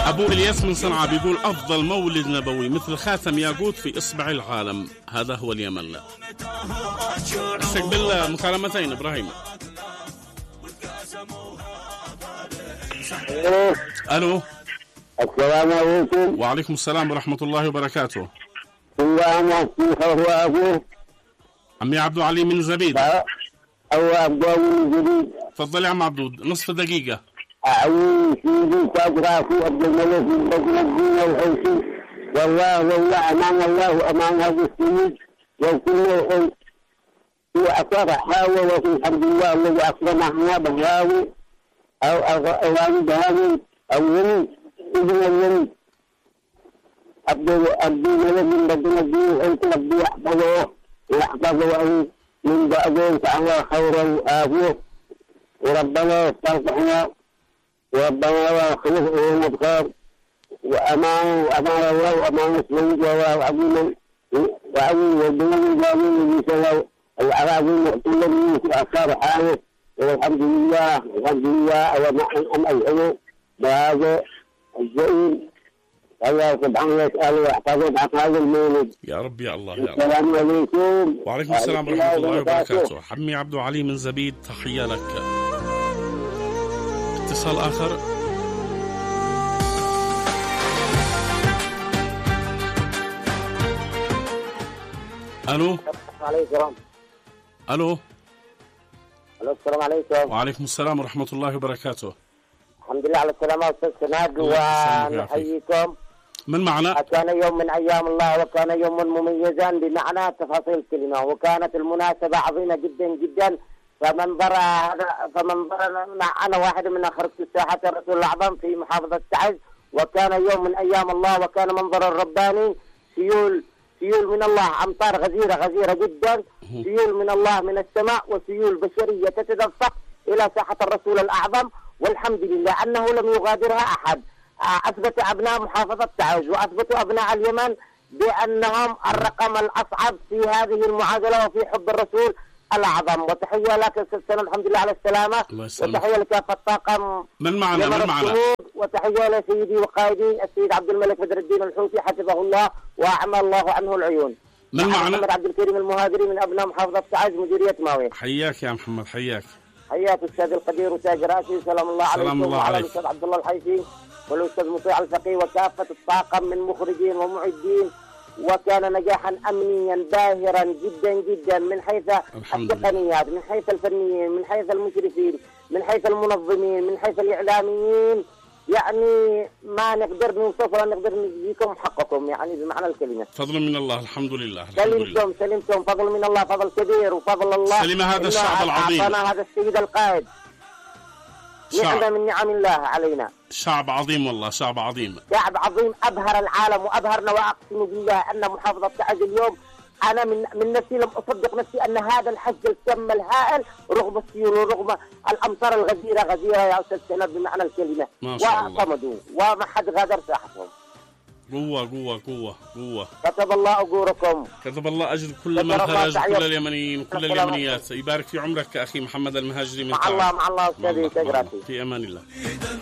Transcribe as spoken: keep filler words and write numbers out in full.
أبو إلياس من صنعاء بيقول أفضل مولد نبوي مثل خاتم ياقوت في إصبع العالم، هذا هو اليمن. استقبل مكالمتين إبراهيم. ألو. السلام عليكم. وعليكم السلام ورحمة الله وبركاته. عمي عبد العلي من زبيد. أو عبد العلي من زبيد. تفضل يا عم عبدود، نصف دقيقة. أعوذ سيدي تقرأ عبد الملك من بدر الدين الحوثي. والله والله أمان الله أمان هذا السيد وكل الخير. وأثر حاوى وفي الحمد لله الذي أكرمنا بهاوي أو أواني بهاوي أو ولي ابن الولي عبد عبد الملك من بدر الدين الحوثي ربي يحفظه ويحفظه من بعده تعالى خيرا وآفيه. وربنا يسترضعنا وربنا وخلفه مبخار وأمان وأمان الله وأمان السيد وعظيما وعظيم والدنيا الجامل بسبب الأراضي كل من في أثار حاله. والحمد لله الحمد لله ومع أن العلم بهذا الزئيم الله سبحانه وتعالى ويحفظه عن هذا المولد. يا رب يا الله يا الله. السلام عليكم. وعليكم السلام ورحمة الله وبركاته. حمي عبد العلي من زبيد، تحية لك. اتصال آخر. ألو. عليكم. ألو. ألو السلام عليكم. وعليكم السلام ورحمة الله وبركاته. الحمد لله على السلامة أستاذ سناد ونحييكم. من معنا؟ كان يوم من أيام الله وكان يوم مميزا بمعنى تفاصيل الكلمة، وكانت المناسبة عظيمة جدا جدا. فمنظر هذا فمنظر أنا واحد من خرجت ساحة الرسول الأعظم في محافظة تعز، وكان يوم من أيام الله، وكان منظر الرباني سيول سيول من الله، أمطار غزيرة غزيرة جدا، سيول من الله من السماء وسيول بشرية تتدفق إلى ساحة الرسول الأعظم. والحمد لله أنه لم يغادرها أحد. أثبت أبناء محافظة تعز وأثبتوا أبناء اليمن بأنهم الرقم الأصعب في هذه المعادلة وفي حب الرسول الأعظم. وتحية لك أستاذ سنة، الحمد لله على السلامة. وتحية لكافة الطاقم من معنا من معنا وتحية لسيدي وقائدي السيد عبد الملك بدر الدين الحوثي حفظه الله وأعمى الله عنه العيون. من معنا محمد عبد الكريم المهاجري من أبناء محافظة تعز مديرية ماوية. حياك يا محمد، حياك. حياك أستاذ القدير وتاج راسي. سلام الله عليكم وعلى الأستاذ عبد الله الحيثي والأستاذ مطيع الفقيه وكافة الطاقم من مخرجين ومعدين. وكان نجاحا أمنيا باهرا جدا جدا من حيث التقنيات، من حيث الفنيين، من حيث المشرفين، من حيث المنظمين، من حيث الإعلاميين. يعني ما نقدر نوصف ولا نقدر نجزيكم حقكم يعني بمعنى الكلمة. فضل من الله، الحمد لله. سلمتم سلمتم فضل من الله، فضل كبير وفضل الله. سلم هذا الشعب العظيم. أعطانا هذا السيد القائد نعمة من نعم الله علينا. شعب عظيم والله، شعب عظيم. شعب عظيم أبهر العالم وأبهرنا. وأقسم بالله أن محافظة تعز اليوم أنا من من نفسي لم أصدق نفسي أن هذا الحج الكم الهائل رغم السيول ورغم الأمطار الغزيرة غزيرة يا أستاذ سنة بمعنى الكلمة. واعتمدوا وما حد غادر ساحتهم. قوة قوة قوة قوة. كتب الله أجوركم. كتب الله أجر كل من خرج، كل اليمنيين وكل اليمنيات. يبارك في عمرك أخي محمد المهاجري من مع الله مع الله أستاذي تجراتي. في أمان الله.